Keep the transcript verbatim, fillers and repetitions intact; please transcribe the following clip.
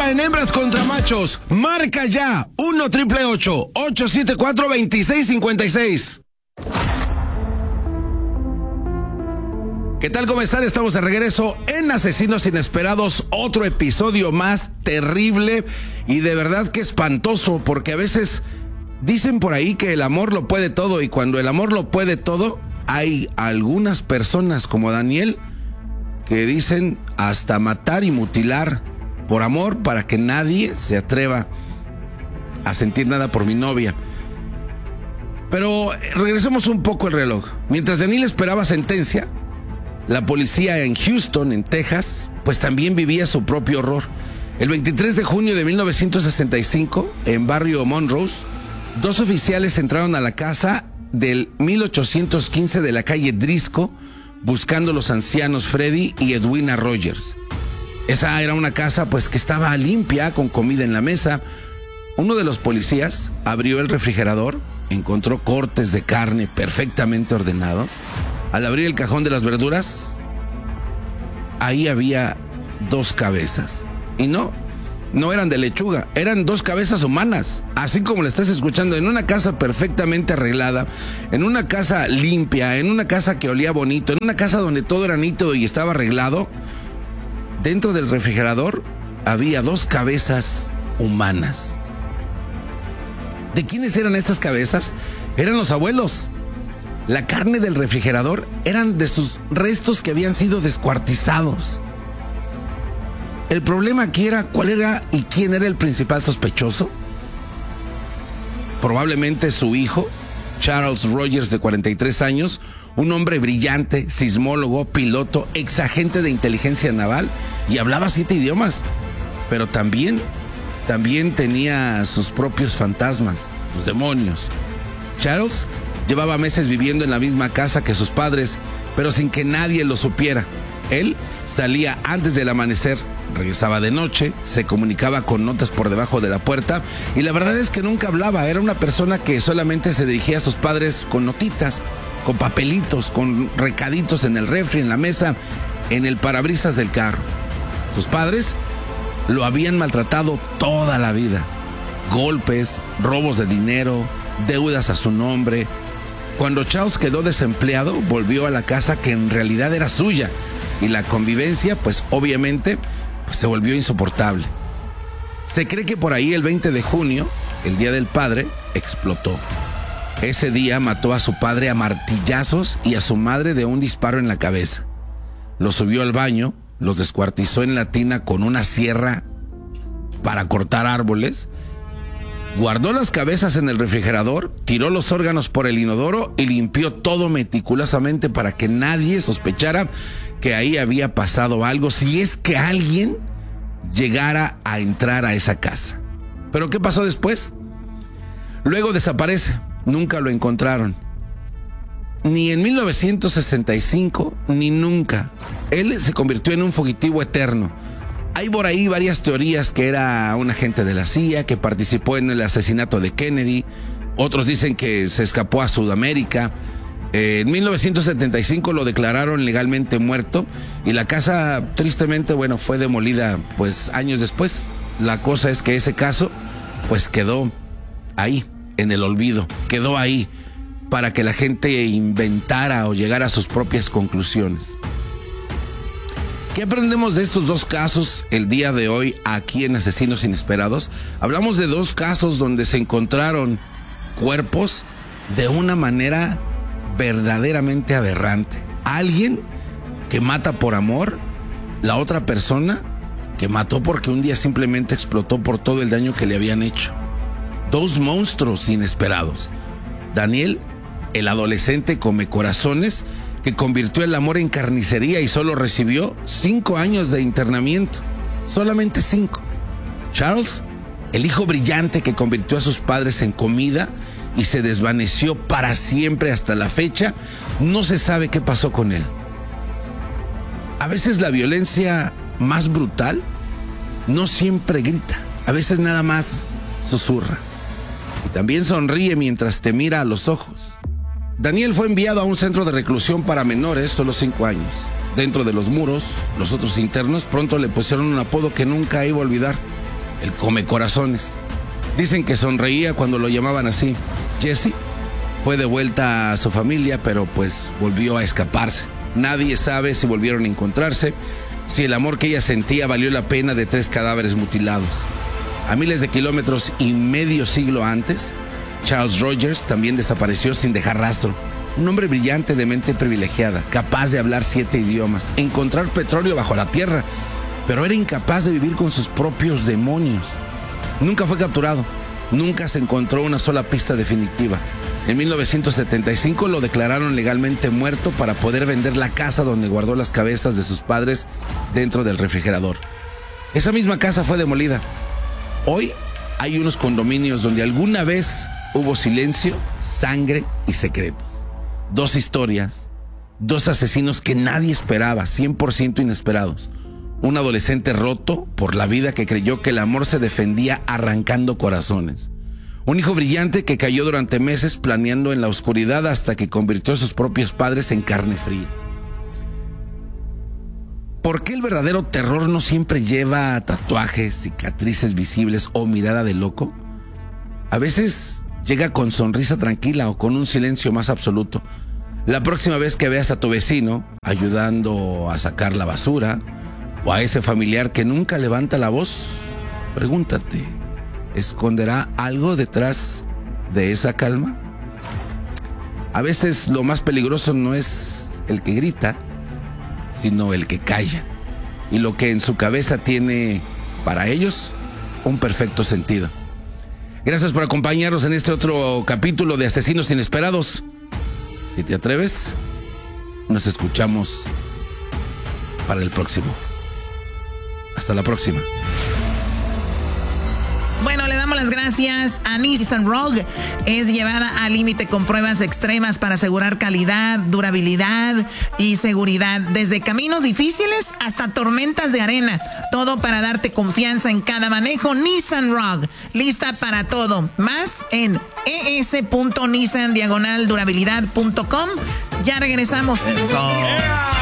pelea en hembras contra machos. Marca ya uno triple ocho ocho siete cuatro dos seis cinco seis. ¿Qué tal? ¿Cómo están? Estamos de regreso en Asesinos Inesperados, otro episodio más terrible y de verdad que espantoso, porque a veces dicen por ahí que el amor lo puede todo, y cuando el amor lo puede todo, hay algunas personas como Daniel que dicen hasta matar y mutilar por amor para que nadie se atreva a sentir nada por mi novia. Pero regresemos un poco el reloj. Mientras Daniel esperaba sentencia, la policía en Houston, en Texas, pues también vivía su propio horror. El veintitrés de junio de mil novecientos sesenta y cinco, en barrio Monrose, dos oficiales entraron a la casa del mil ochocientos quince de la calle Driscoll buscando a los ancianos Freddy y Edwina Rogers. Esa era una casa pues que estaba limpia, con comida en la mesa. Uno de los policías abrió el refrigerador, encontró cortes de carne perfectamente ordenados. Al abrir el cajón de las verduras, ahí había dos cabezas. Y no, no eran de lechuga, eran dos cabezas humanas. Así como lo estás escuchando, en una casa perfectamente arreglada, en una casa limpia, en una casa que olía bonito, en una casa donde todo era nítido y estaba arreglado, dentro del refrigerador había dos cabezas humanas. ¿De quiénes eran estas cabezas? Eran los abuelos. La carne del refrigerador eran de sus restos que habían sido descuartizados. El problema aquí era cuál era y quién era el principal sospechoso. Probablemente su hijo, Charles Rogers, de cuarenta y tres años, un hombre brillante, sismólogo, piloto, ex agente de inteligencia naval y hablaba siete idiomas. Pero también, también tenía sus propios fantasmas, sus demonios. Charles llevaba meses viviendo en la misma casa que sus padres, pero sin que nadie lo supiera. Él salía antes del amanecer, regresaba de noche, se comunicaba con notas por debajo de la puerta y la verdad es que nunca hablaba. Era una persona que solamente se dirigía a sus padres con notitas, con papelitos, con recaditos en el refri, en la mesa, en el parabrisas del carro. Sus padres lo habían maltratado toda la vida. Golpes, robos de dinero, deudas a su nombre. Cuando Charles quedó desempleado, volvió a la casa que en realidad era suya y la convivencia, pues obviamente, pues, se volvió insoportable. Se cree que por ahí el veinte de junio, el Día del Padre, explotó. Ese día mató a su padre a martillazos y a su madre de un disparo en la cabeza. Los subió al baño, los descuartizó en la tina con una sierra para cortar árboles. Guardó las cabezas en el refrigerador, tiró los órganos por el inodoro y limpió todo meticulosamente para que nadie sospechara que ahí había pasado algo, si es que alguien llegara a entrar a esa casa. ¿Pero qué pasó después? Luego desaparece, nunca lo encontraron. Ni en mil novecientos sesenta y cinco, ni nunca. Él se convirtió en un fugitivo eterno. Hay por ahí varias teorías que era un agente de la C I A, que participó en el asesinato de Kennedy. Otros dicen que se escapó a Sudamérica. Eh, en mil novecientos setenta y cinco lo declararon legalmente muerto y la casa, tristemente, bueno, fue demolida pues años después. La cosa es que ese caso pues quedó ahí, en el olvido. Quedó ahí para que la gente inventara o llegara a sus propias conclusiones. ¿Qué aprendemos de estos dos casos el día de hoy aquí en Asesinos Inesperados? Hablamos de dos casos donde se encontraron cuerpos de una manera verdaderamente aberrante. Alguien que mata por amor, la otra persona que mató porque un día simplemente explotó por todo el daño que le habían hecho. Dos monstruos inesperados. Daniel, el adolescente come corazones, que convirtió el amor en carnicería y solo recibió cinco años de internamiento. Solamente cinco. Charles, el hijo brillante que convirtió a sus padres en comida y se desvaneció para siempre hasta la fecha. No se sabe qué pasó con él. A veces la violencia más brutal no siempre grita. A veces nada más susurra. Y también sonríe mientras te mira a los ojos. Daniel fue enviado a un centro de reclusión para menores, solo cinco años. Dentro de los muros, los otros internos pronto le pusieron un apodo que nunca iba a olvidar: el come corazones. Dicen que sonreía cuando lo llamaban así. Jesse fue de vuelta a su familia, pero pues volvió a escaparse. Nadie sabe si volvieron a encontrarse, si el amor que ella sentía valió la pena de tres cadáveres mutilados. A miles de kilómetros y medio siglo antes, Charles Rogers también desapareció sin dejar rastro. Un hombre brillante de mente privilegiada, capaz de hablar siete idiomas, encontrar petróleo bajo la tierra, pero era incapaz de vivir con sus propios demonios. Nunca fue capturado, nunca se encontró una sola pista definitiva. En mil novecientos setenta y cinco lo declararon legalmente muerto para poder vender la casa donde guardó las cabezas de sus padres dentro del refrigerador. Esa misma casa fue demolida. Hoy hay unos condominios donde alguna vez hubo silencio, sangre y secretos. Dos historias, dos asesinos que nadie esperaba, cien por ciento inesperados. Un adolescente roto por la vida que creyó que el amor se defendía arrancando corazones. Un hijo brillante que cayó durante meses planeando en la oscuridad hasta que convirtió a sus propios padres en carne fría. ¿Por qué el verdadero terror no siempre lleva tatuajes, cicatrices visibles o mirada de loco? A veces llega con sonrisa tranquila o con un silencio más absoluto. La próxima vez que veas a tu vecino ayudando a sacar la basura o a ese familiar que nunca levanta la voz, pregúntate, ¿esconderá algo detrás de esa calma? A veces lo más peligroso no es el que grita, sino el que calla. Y lo que en su cabeza tiene para ellos un perfecto sentido. Gracias por acompañarnos en este otro capítulo de Asesinos Inesperados. Si te atreves, nos escuchamos para el próximo. Hasta la próxima. Bueno, le damos las gracias a Nissan Rogue. Es llevada al límite con pruebas extremas para asegurar calidad, durabilidad y seguridad. Desde caminos difíciles hasta tormentas de arena. Todo para darte confianza en cada manejo. Nissan Rogue, lista para todo. Más en es.nissan diagonal durabilidad punto com. Ya regresamos. Eso.